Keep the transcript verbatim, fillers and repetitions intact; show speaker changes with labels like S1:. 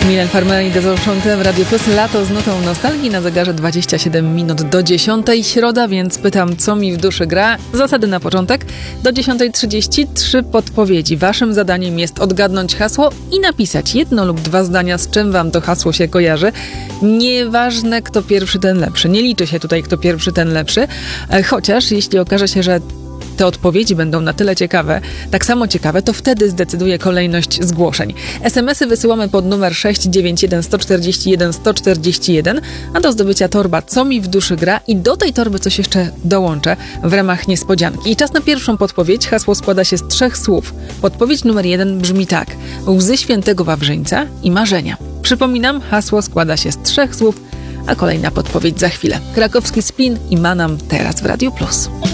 S1: Milan Farmer i Dezolszonte w Radio Plus. Lato z nutą nostalgii, na zegarze dwadzieścia siedem minut do dziesiątej. Środa, więc pytam, co mi w duszy gra. Zasady na początek. Do dziesiątej trzydzieści trzy podpowiedzi. Waszym zadaniem jest odgadnąć hasło i napisać jedno lub dwa zdania, z czym wam to hasło się kojarzy. Nieważne, kto pierwszy, ten lepszy. Nie liczy się tutaj, kto pierwszy, ten lepszy. Chociaż jeśli okaże się, że te odpowiedzi będą na tyle ciekawe, tak samo ciekawe, to wtedy zdecyduje kolejność zgłoszeń. es em esy wysyłamy pod numer sześć dziewięć jeden jeden cztery jeden jeden cztery jeden, a do zdobycia torba Co mi w duszy gra i do tej torby coś jeszcze dołączę w ramach niespodzianki. I czas na pierwszą podpowiedź. Hasło składa się z trzech słów. Podpowiedź numer jeden brzmi tak: Łzy świętego Wawrzyńca i marzenia. Przypominam, hasło składa się z trzech słów, a kolejna podpowiedź za chwilę. Krakowski Splin i Manam teraz w Radio Plus.